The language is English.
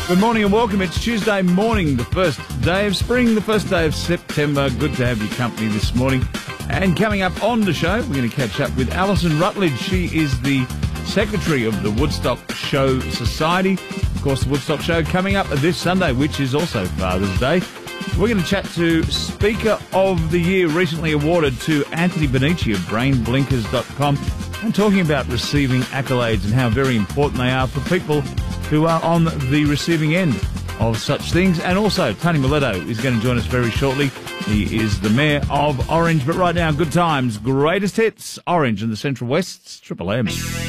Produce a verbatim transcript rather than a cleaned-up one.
Good morning and welcome. It's Tuesday morning, the first day of spring, the first day of September. Good to have your company this morning. And coming up on the show, we're going to catch up with Alison Rutledge. She is the secretary of the Woodstock Show Society. Of course, the Woodstock Show coming up this Sunday, which is also Father's Day. We're going to chat to Speaker of the Year, recently awarded to Anthony Bonici of brain blinkers dot com, and talking about receiving accolades and how very important they are for people who are on the receiving end of such things. And also, Tony Miletto is going to join us very shortly. He is the Mayor of Orange. But right now, good times, greatest hits, Orange and the Central West's Triple M.